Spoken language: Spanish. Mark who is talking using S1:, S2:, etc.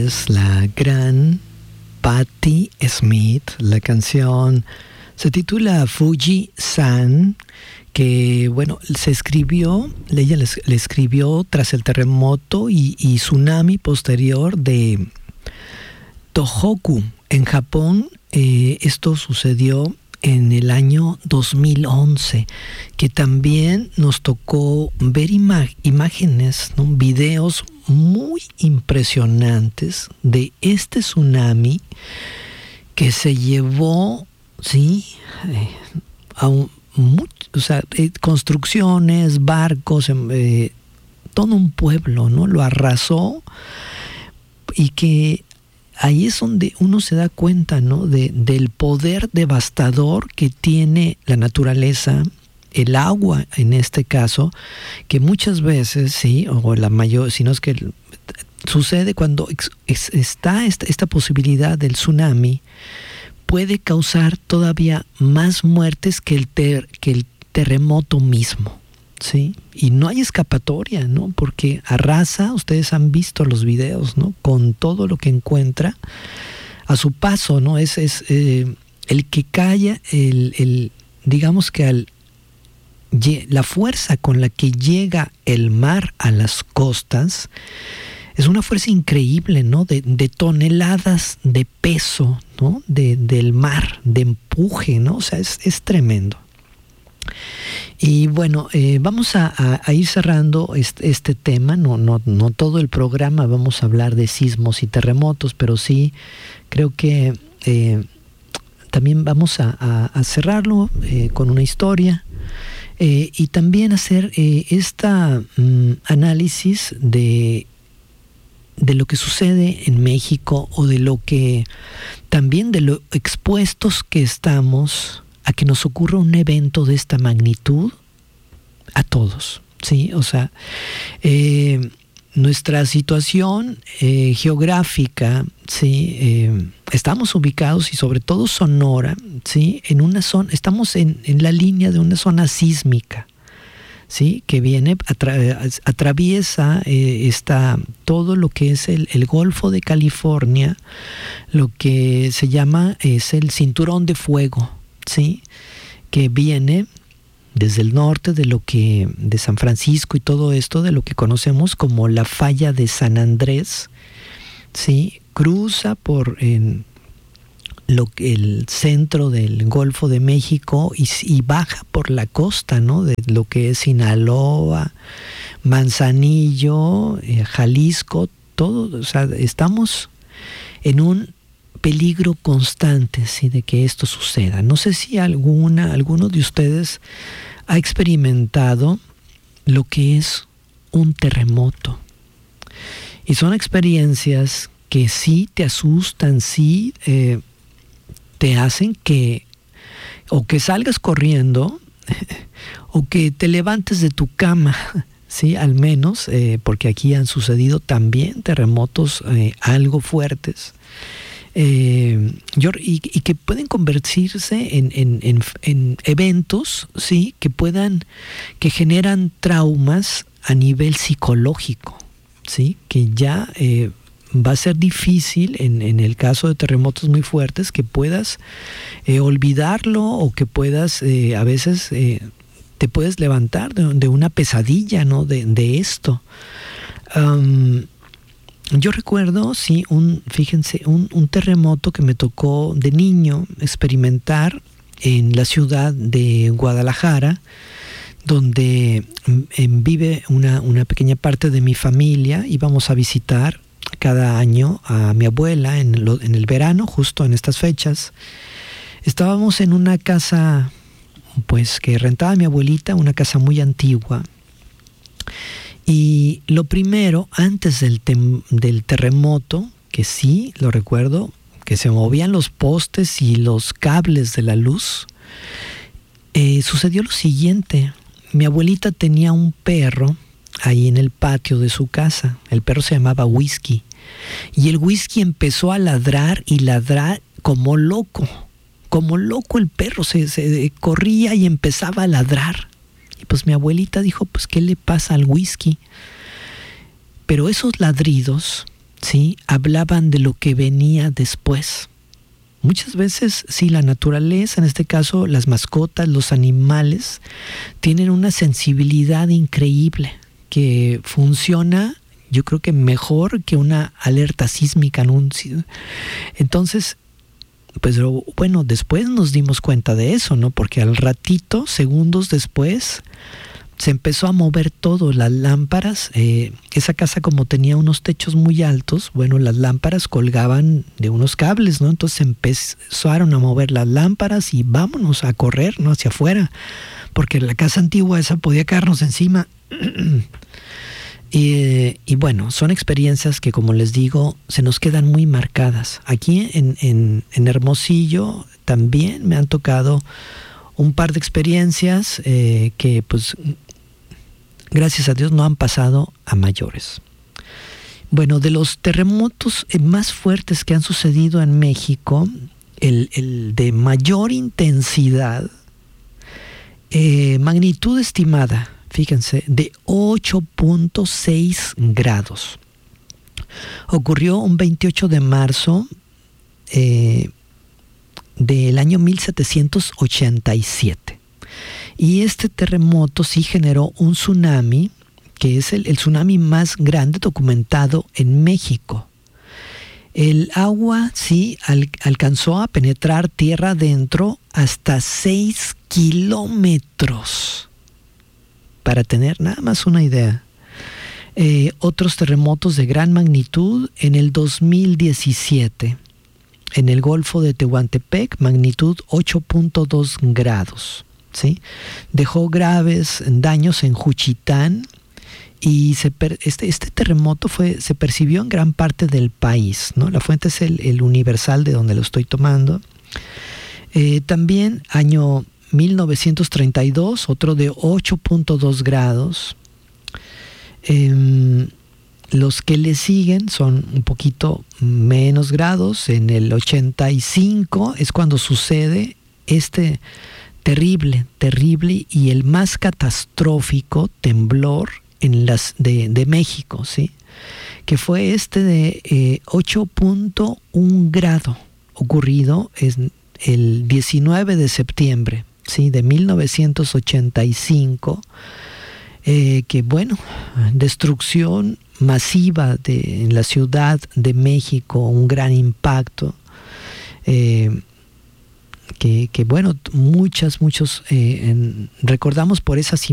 S1: es la gran Patti Smith. La canción se titula Fuji-san, que bueno, ella le escribió tras el terremoto y tsunami posterior de Tohoku en Japón. Esto sucedió en el año 2011, que también nos tocó ver imágenes, ¿no? Videos muy impresionantes de este tsunami que se llevó, ¿sí? Construcciones, barcos, todo un pueblo, ¿no? Lo arrasó, y que ahí es donde uno se da cuenta, ¿no? Del poder devastador que tiene la naturaleza, el agua en este caso, que muchas veces, sí, o la mayor, si no es que sucede cuando está esta posibilidad del tsunami, puede causar todavía más muertes que el terremoto mismo, ¿sí? Y no hay escapatoria, ¿no? Porque arrasa, ustedes han visto los videos, ¿no? Con todo lo que encuentra a su paso, ¿no? Es el que calla, digamos que la fuerza con la que llega el mar a las costas es una fuerza increíble, ¿no? De toneladas de peso, ¿no? Del mar, de empuje, ¿no? O sea, es tremendo. Y bueno, vamos a ir cerrando este tema. No todo el programa vamos a hablar de sismos y terremotos, pero sí creo que también vamos a cerrarlo con una historia, y también hacer esta análisis de lo que sucede en México, o de lo que también de lo expuestos que estamos a que nos ocurra un evento de esta magnitud a todos, ¿sí? O sea, nuestra situación geográfica, ¿sí? Estamos ubicados, y sobre todo Sonora, ¿sí? En una zona, estamos en la línea de una zona sísmica, ¿sí? Que viene, atraviesa todo lo que es el Golfo de California, lo que se llama es el Cinturón de Fuego, ¿sí? Que viene desde el norte de San Francisco y todo esto, de lo que conocemos como la falla de San Andrés, ¿sí? Cruza por el centro del Golfo de México y baja por la costa, ¿no? De lo que es Sinaloa, Manzanillo, Jalisco, todo. O sea, estamos en un peligro constante, ¿sí? De que esto suceda. No sé si alguno de ustedes ha experimentado lo que es un terremoto. Y son experiencias que sí te asustan, sí te hacen que o que salgas corriendo o que te levantes de tu cama, sí, al menos, porque aquí han sucedido también terremotos algo fuertes. Y que pueden convertirse en eventos, sí, que generan traumas a nivel psicológico, sí, que ya va a ser difícil en el caso de terremotos muy fuertes que puedas olvidarlo, o que puedas a veces te puedes levantar de una pesadilla, ¿no? de esto. Yo recuerdo, sí, un terremoto que me tocó de niño experimentar en la ciudad de Guadalajara, donde vive una pequeña parte de mi familia. Íbamos a visitar cada año a mi abuela en el verano, justo en estas fechas. Estábamos en una casa, pues, que rentaba mi abuelita, una casa muy antigua. Y lo primero, antes del terremoto, que sí, lo recuerdo, que se movían los postes y los cables de la luz, sucedió lo siguiente. Mi abuelita tenía un perro ahí en el patio de su casa. El perro se llamaba Whisky. Y el Whisky empezó a ladrar y ladrar como loco. Como loco el perro, se corría y empezaba a ladrar. Y pues mi abuelita dijo, pues, ¿qué le pasa al Whisky? Pero esos ladridos ¿sí? Hablaban de lo que venía después. Muchas veces, sí, la naturaleza, en este caso las mascotas, los animales, tienen una sensibilidad increíble que funciona, yo creo que mejor que una alerta sísmica anuncio. Entonces, pues bueno, después nos dimos cuenta de eso, ¿no? Porque al ratito, segundos después, se empezó a mover todo, las lámparas, esa casa como tenía unos techos muy altos, bueno, las lámparas colgaban de unos cables, ¿no? Entonces empezaron a mover las lámparas y vámonos a correr, ¿no? Hacia afuera, porque la casa antigua esa podía caernos encima. Y bueno, son experiencias que, como les digo, se nos quedan muy marcadas. Aquí en Hermosillo también me han tocado un par de experiencias que pues gracias a Dios no han pasado a mayores. Bueno, de los terremotos más fuertes que han sucedido en México, el de mayor intensidad, magnitud estimada, fíjense, de 8.6 grados. Ocurrió un 28 de marzo del año 1787. Y este terremoto sí generó un tsunami, que es el tsunami más grande documentado en México. El agua sí alcanzó a penetrar tierra adentro hasta 6 kilómetros. Para tener nada más una idea. Otros terremotos de gran magnitud en el 2017. En el Golfo de Tehuantepec, magnitud 8.2 grados. ¿Sí? Dejó graves daños en Juchitán y este terremoto se percibió en gran parte del país, ¿no? La fuente es el Universal, de donde lo estoy tomando. También año 1932, otro de 8.2 grados. Los que le siguen son un poquito menos grados. En el 85 es cuando sucede este terrible y el más catastrófico temblor de México, ¿sí? Que fue este de 8.1 grado, ocurrido el 19 de septiembre, ¿sí? De 1985, que bueno, destrucción masiva en la Ciudad de México, un gran impacto. Que bueno, muchos recordamos por esas